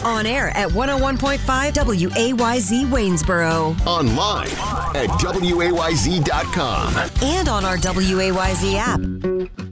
On air at 101.5 WAYZ Waynesboro. Online at WAYZ.com. And on our WAYZ app.